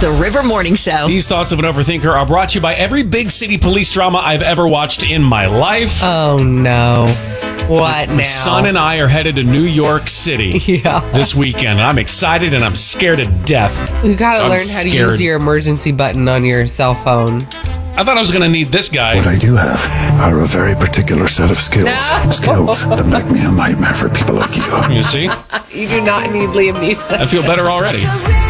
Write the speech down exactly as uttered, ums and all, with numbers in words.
The River Morning Show. These thoughts of an overthinker are brought to you by every big city police drama I've ever watched in my life. Oh, no. What My now? son and I are headed to New York City Yeah. this weekend. And I'm excited and I'm scared to death. You got to I'm learn how to scared. use your emergency button on your cell phone. I thought I was going to need this guy. What I do have are a very particular set of skills. No. Skills that make me a nightmare for people like you. You see? You do not need Liam Neeson. I feel better already.